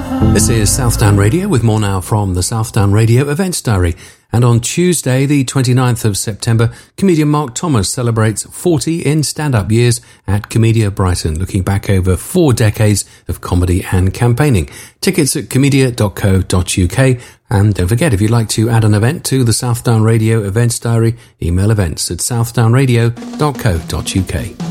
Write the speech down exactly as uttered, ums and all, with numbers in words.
This is Southdown Radio with more now from the Southdown Radio Events Diary. And on Tuesday, the twenty-ninth of September, comedian Mark Thomas celebrates forty in stand-up years at Comedia Brighton, looking back over four decades of comedy and campaigning. Tickets at comedia dot co dot uk. And don't forget, if you'd like to add an event to the Southdown Radio Events Diary, email events at southdown radio dot co dot uk.